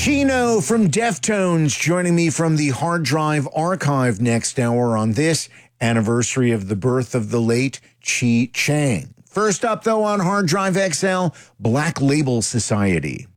Chino from Deftones joining me from the Hard Drive Archive next hour on this anniversary of the birth of the late Chi Chang. First up, though, on Hard Drive XL, Black Label Society.